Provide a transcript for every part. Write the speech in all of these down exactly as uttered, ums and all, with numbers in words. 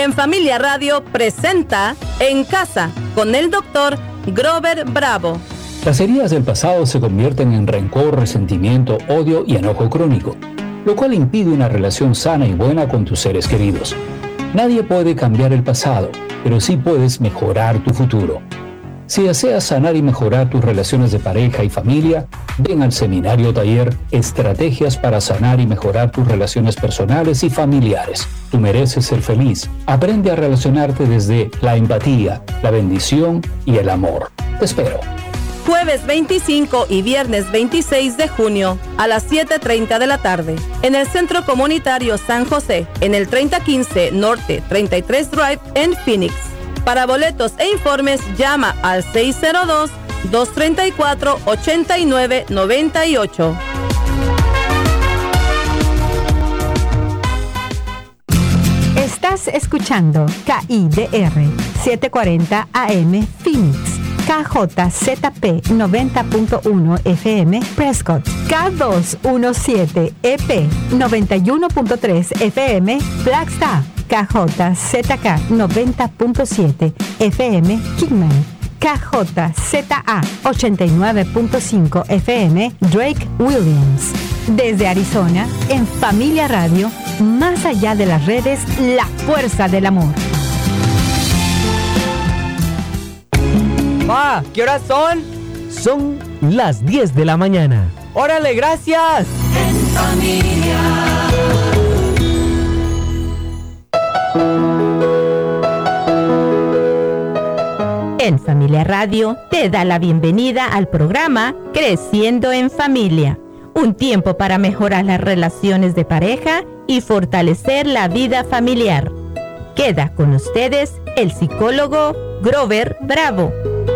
En Familia Radio presenta En Casa con el doctor Grover Bravo. Las heridas del pasado se convierten en rencor, resentimiento, odio y enojo crónico, lo cual impide una relación sana y buena con tus seres queridos. Nadie puede cambiar el pasado, pero sí puedes mejorar tu futuro. Si deseas sanar y mejorar tus relaciones de pareja y familia, ven al seminario taller Estrategias para sanar y mejorar tus relaciones personales y familiares. Tú mereces ser feliz. Aprende a relacionarte desde la empatía, la bendición y el amor. Te espero. Jueves veinticinco y viernes veintiséis de junio a las siete treinta de la tarde en el Centro Comunitario San José, en el treinta quince Norte treinta y tres Drive en Phoenix. Para boletos e informes, llama al seis cero dos, dos tres cuatro, ocho nueve nueve ocho. Estás escuchando K I D R setecientos cuarenta A M Phoenix, K J Z P noventa punto uno F M Prescott, K doscientos diecisiete E P noventa y uno punto tres F M Flagstaff, K J Z K noventa punto siete F M Kingman, K J Z A ochenta y nueve punto cinco F M Drake Williams. Desde Arizona, en Familia Radio, más allá de las redes, la fuerza del amor. Pa, ¿qué horas son? Son las diez de la mañana. ¡Órale, gracias! En familia. En Familia Radio te da la bienvenida al programa Creciendo en Familia, un tiempo para mejorar las relaciones de pareja y fortalecer la vida familiar. Queda con ustedes el psicólogo Grover Bravo.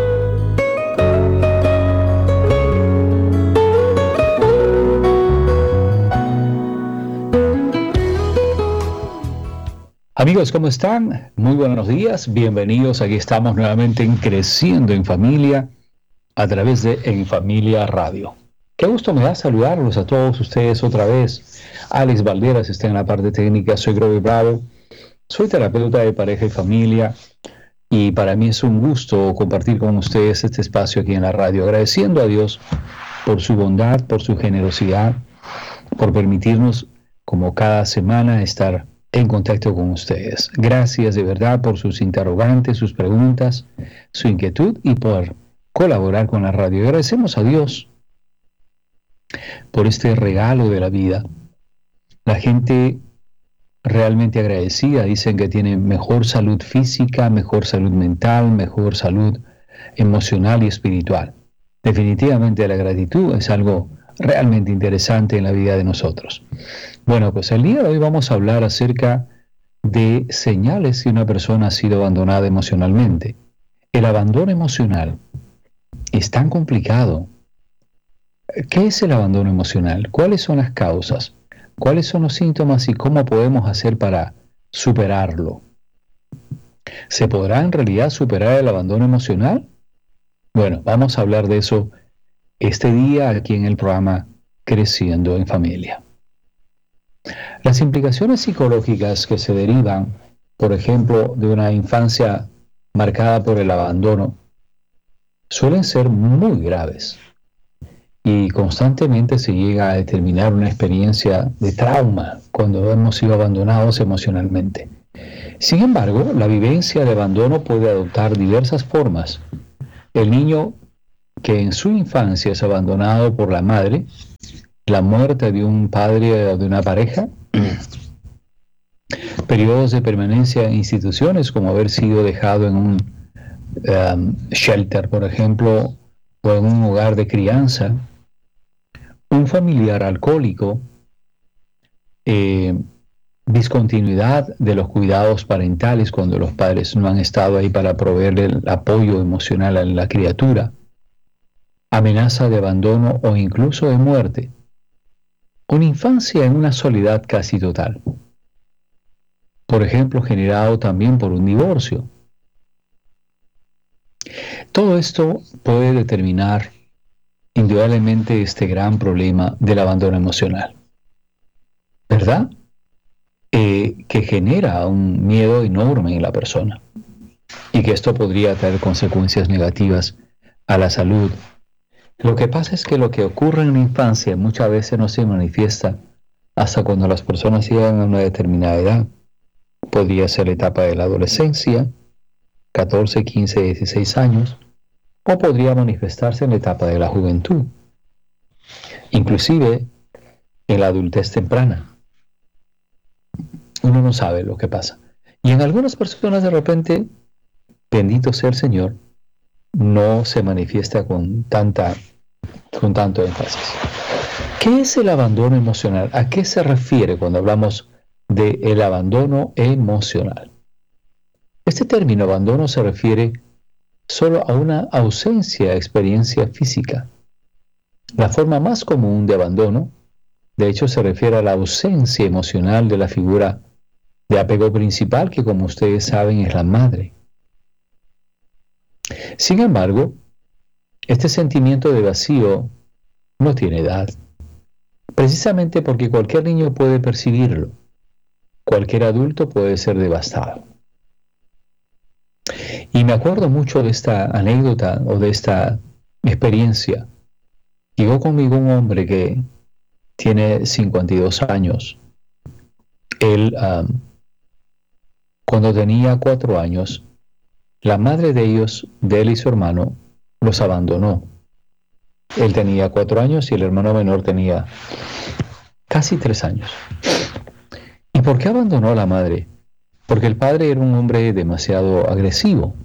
Amigos, ¿cómo están? Muy buenos días, bienvenidos. Aquí estamos nuevamente en Creciendo en Familia a través de En Familia Radio. Qué gusto me da saludarlos a todos ustedes otra vez. Alex Valderas está en la parte técnica, soy Grover Bravo, soy terapeuta de pareja y familia y para mí es un gusto compartir con ustedes este espacio aquí en la radio, agradeciendo a Dios por su bondad, por su generosidad, por permitirnos como cada semana estar en contacto con ustedes. Gracias de verdad por sus interrogantes, sus preguntas, su inquietud y por colaborar con la radio. Agradecemos a Dios por este regalo de la vida. La gente realmente agradecida, dicen que tiene mejor salud física, mejor salud mental, mejor salud emocional y espiritual. Definitivamente la gratitud es algo realmente interesante en la vida de nosotros. Bueno, pues el día de hoy vamos a hablar acerca de señales si una persona ha sido abandonada emocionalmente. El abandono emocional es tan complicado. ¿Qué es el abandono emocional? ¿Cuáles son las causas? ¿Cuáles son los síntomas y cómo podemos hacer para superarlo? ¿Se podrá en realidad superar el abandono emocional? Bueno, vamos a hablar de eso este día aquí en el programa Creciendo en Familia. Las implicaciones psicológicas que se derivan, por ejemplo, de una infancia marcada por el abandono, suelen ser muy graves y constantemente se llega a determinar una experiencia de trauma cuando hemos sido abandonados emocionalmente. Sin embargo, la vivencia de abandono puede adoptar diversas formas. El niño que en su infancia es abandonado por la madre, la muerte de un padre o de una pareja, periodos de permanencia en instituciones como haber sido dejado en un um, shelter, por ejemplo, o en un hogar de crianza, un familiar alcohólico, eh, discontinuidad de los cuidados parentales cuando los padres no han estado ahí para proveerle el apoyo emocional a la criatura, amenaza de abandono o incluso de muerte, una infancia en una soledad casi total, por ejemplo, generado también por un divorcio. Todo esto puede determinar indudablemente este gran problema del abandono emocional, ¿verdad? Eh, que genera un miedo enorme en la persona y que esto podría traer consecuencias negativas a la salud. Lo que pasa es que lo que ocurre en la infancia muchas veces no se manifiesta hasta cuando las personas llegan a una determinada edad. Podría ser la etapa de la adolescencia, catorce, quince, dieciséis años, o podría manifestarse en la etapa de la juventud, inclusive en la adultez temprana. Uno no sabe lo que pasa. Y en algunas personas de repente, bendito sea el Señor, no se manifiesta con tanta, con tanto énfasis. ¿Qué es el abandono emocional? ¿A qué se refiere cuando hablamos de el abandono emocional? Este término abandono se refiere solo a una ausencia de experiencia física. La forma más común de abandono, de hecho, se refiere a la ausencia emocional de la figura de apego principal, que como ustedes saben es la madre. Sin embargo, este sentimiento de vacío no tiene edad, precisamente porque cualquier niño puede percibirlo, cualquier adulto puede ser devastado. Y me acuerdo mucho de esta anécdota o de esta experiencia. Llegó conmigo un hombre que tiene cincuenta y dos años. Él, um, cuando tenía cuatro años, la madre de ellos, de él y su hermano, los abandonó. Él tenía cuatro años y el hermano menor tenía casi tres años. ¿Y por qué abandonó a la madre? Porque el padre era un hombre demasiado agresivo,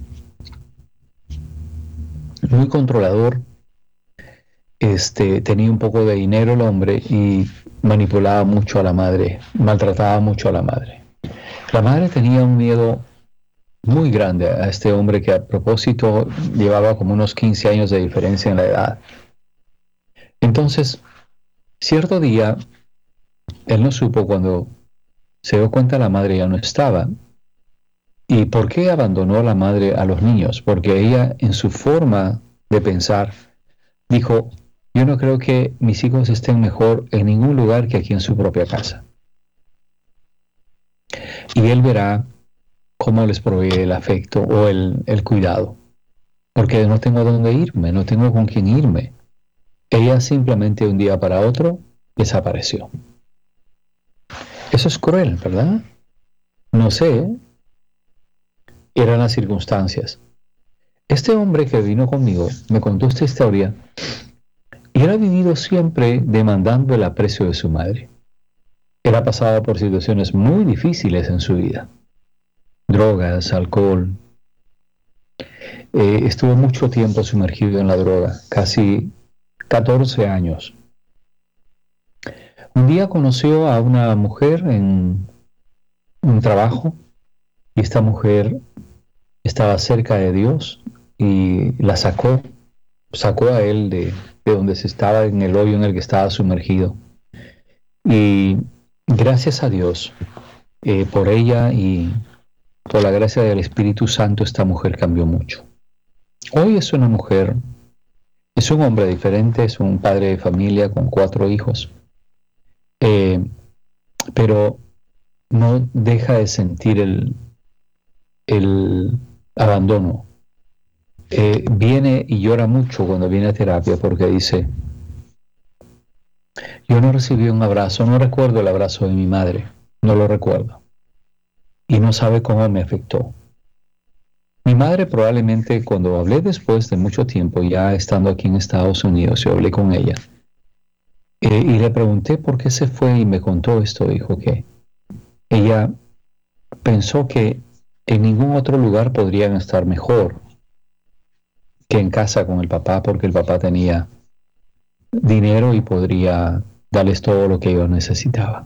muy controlador. Este, tenía un poco de dinero el hombre y manipulaba mucho a la madre, maltrataba mucho a la madre. La madre tenía un miedo muy grande a este hombre que a propósito llevaba como unos quince años de diferencia en la edad. Entonces, cierto día, él no supo cuando se dio cuenta la madre ya no estaba. ¿Y por qué abandonó la madre a los niños? Porque ella, en su forma de pensar, dijo: yo no creo que mis hijos estén mejor en ningún lugar que aquí en su propia casa. Y él verá cómo les provee el afecto o el, el cuidado. Porque no tengo dónde irme, no tengo con quién irme. Ella simplemente un día para otro desapareció. Eso es cruel, ¿verdad? No sé, ¿eh? Eran las circunstancias. Este hombre que vino conmigo me contó esta historia y él ha vivido siempre demandando el aprecio de su madre. Él ha pasado por situaciones muy difíciles en su vida. Drogas, alcohol. Eh, estuvo mucho tiempo sumergido en la droga, casi catorce años. Un día conoció a una mujer en un trabajo y esta mujer estaba cerca de Dios y la sacó, sacó a él de, de donde se estaba, en el hoyo en el que estaba sumergido. Y gracias a Dios, eh, por ella y por la gracia del Espíritu Santo, esta mujer cambió mucho. Hoy es una mujer, es un hombre diferente, es un padre de familia con cuatro hijos, eh, pero no deja de sentir el, el abandono. Eh, viene y llora mucho cuando viene a terapia porque dice: yo no recibí un abrazo, no recuerdo el abrazo de mi madre, no lo recuerdo. Y no sabe cómo me afectó. Mi madre probablemente, cuando hablé después de mucho tiempo, ya estando aquí en Estados Unidos, yo hablé con ella, eh, y le pregunté por qué se fue y me contó esto. Dijo que ella pensó que en ningún otro lugar podrían estar mejor que en casa con el papá, porque el papá tenía dinero y podría darles todo lo que ellos necesitaban.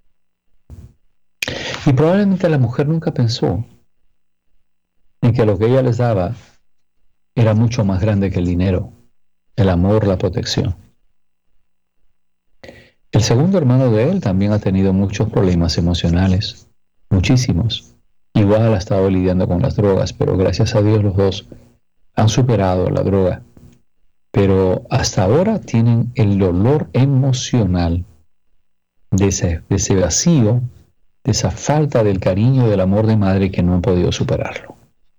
Y probablemente la mujer nunca pensó en que lo que ella les daba era mucho más grande que el dinero, el amor, la protección. El segundo hermano de él también ha tenido muchos problemas emocionales, muchísimos. Igual ha estado lidiando con las drogas, pero gracias a Dios los dos han superado la droga. Pero hasta ahora tienen el dolor emocional de ese, de ese vacío de esa falta del cariño y del amor de madre que no han podido superarlo.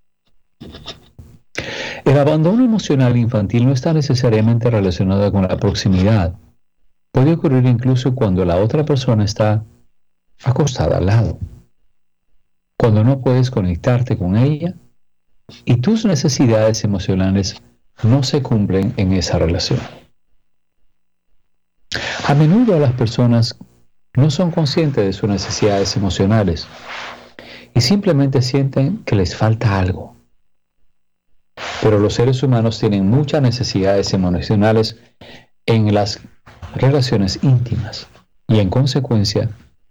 El abandono emocional infantil no está necesariamente relacionado con la proximidad. Puede ocurrir incluso cuando la otra persona está acostada al lado, cuando no puedes conectarte con ella y tus necesidades emocionales no se cumplen en esa relación. A menudo las personas no son conscientes de sus necesidades emocionales y simplemente sienten que les falta algo. Pero los seres humanos tienen muchas necesidades emocionales en las relaciones íntimas y en consecuencia,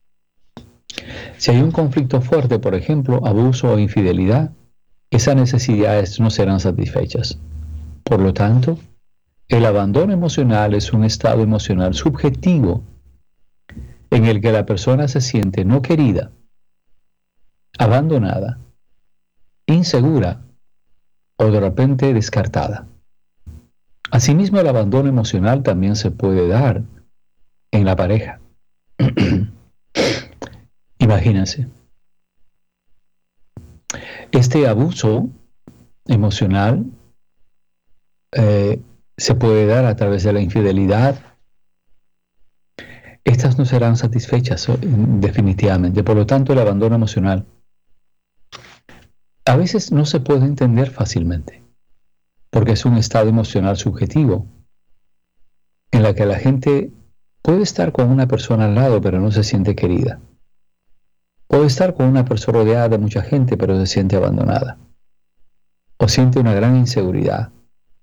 si hay un conflicto fuerte, por ejemplo, abuso o infidelidad, esas necesidades no serán satisfechas. Por lo tanto, el abandono emocional es un estado emocional subjetivo en el que la persona se siente no querida, abandonada, insegura o de repente descartada. Asimismo, el abandono emocional también se puede dar en la pareja. Imagínense. Este abuso emocional eh, se puede dar a través de la infidelidad. Estas no serán satisfechas definitivamente. Por lo tanto, el abandono emocional a veces no se puede entender fácilmente, porque es un estado emocional subjetivo en la que la gente puede estar con una persona al lado, pero no se siente querida. Puede estar con una persona rodeada de mucha gente, pero se siente abandonada. O siente una gran inseguridad.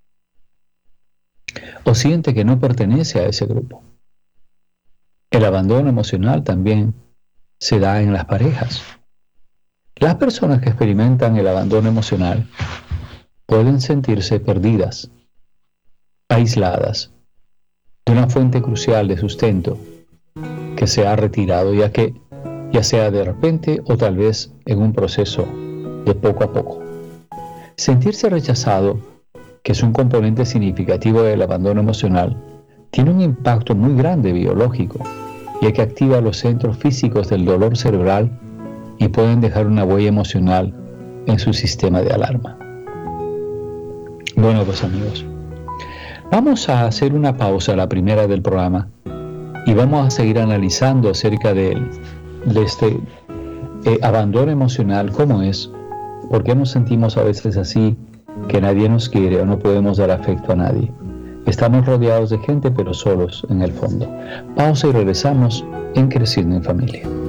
O siente que no pertenece a ese grupo. El abandono emocional también se da en las parejas. Las personas que experimentan el abandono emocional pueden sentirse perdidas, aisladas, de una fuente crucial de sustento que se ha retirado, ya que ya sea de repente o tal vez en un proceso de poco a poco. Sentirse rechazado, que es un componente significativo del abandono emocional, tiene un impacto muy grande biológico, ya que activa los centros físicos del dolor cerebral y pueden dejar una huella emocional en su sistema de alarma. Bueno, pues amigos, vamos a hacer una pausa, la primera del programa, y vamos a seguir analizando acerca de, de este eh, abandono emocional, cómo es, por qué nos sentimos a veces así, que nadie nos quiere o no podemos dar afecto a nadie. Estamos rodeados de gente, pero solos en el fondo. Pausa y regresamos en Creciendo en Familia.